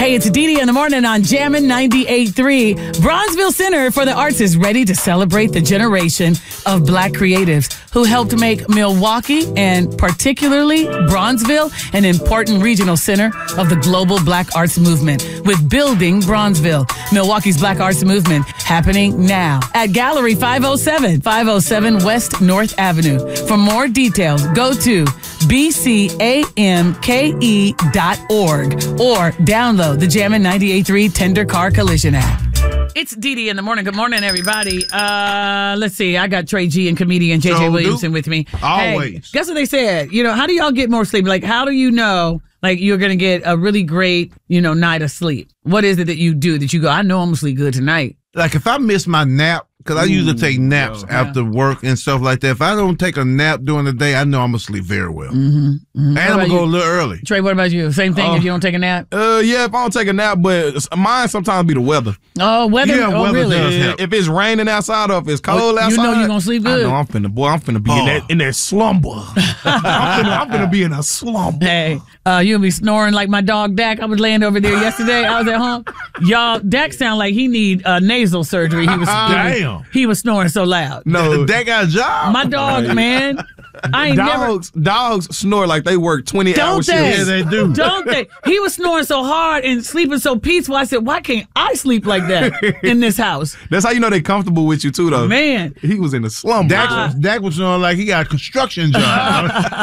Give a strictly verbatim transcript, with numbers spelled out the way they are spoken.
Hey, it's Dee Dee in the morning on Jammin' ninety-eight point three. Bronzeville Center for the Arts is ready to celebrate the generation of Black creatives who helped make Milwaukee and particularly Bronzeville an important regional center of the global Black arts movement with Building Bronzeville, Milwaukee's Black arts movement happening now at Gallery five oh seven, five oh seven West North Avenue. For more details, go to b c a m k e dot org or download the Jammin' ninety-eight point three Tender Car Collision app. It's Dee Dee in the morning. Good morning, everybody. Uh, let's see. I got Trey G and comedian J J So Williamson do. with me. Always. Hey, guess what they said? You know, how do y'all get more sleep? Like, how do you know, like, you're going to get a really great, you know, night of sleep? What is it that you do that you go, I know I'm going to sleep good tonight? Like if I miss my nap, because I usually take naps yeah. after work and stuff like that. If I don't take a nap during the day, I know I'm going to sleep very well. Mm-hmm. Mm-hmm. And I'm going to go a little early. Trey, what about you? Same thing Uh, if you don't take a nap? Uh, yeah, if I don't take a nap, but mine sometimes be the weather. Oh, weather? Yeah, oh, weather really? does Yeah, help. if it's raining outside or if it's cold Oh, you outside, know you gonna sleep good. I know I'm finna, boy, I'm finna be in Oh. that in that slumber. I'm, finna, I'm finna be in a slumber. Hey, uh, you'll be snoring like my dog Dak. I was laying over there yesterday. I was at home. Y'all, Dak sound like he need uh, nasal surgery. He was Damn. he was snoring so loud. No, That got a job? My dog, man. I ain't never. dogs, dogs snore like they work twenty Don't hours. they? Yeah, they do. Don't they? He was snoring so hard and sleeping so peaceful. I said, why can't I sleep like that in this house? That's how you know they comfortable with you too, though. Man. He was in a slumber. Dak, was, Dak was on like he got a construction job.